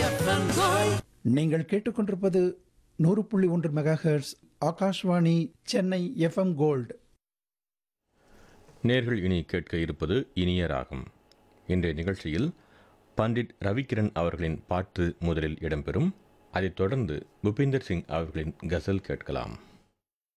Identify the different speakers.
Speaker 1: நீங்கள் கேட்டுக்கொண்டிருப்பது 100.1 megahertz Akashvani Chennai FM gold.
Speaker 2: நேர்கள் இனி கேட்க இருப்பது இனிய ராகம். இன்றைய நிகழ்ச்சியில் பண்டிட் ரவிகிரண் அவர்களின் பாட்டு முதலில் இடம்பெறும். அதைத் தொடர்ந்து புபிந்தர் சிங் அவர்களின் கசல் கேட்கலாம்.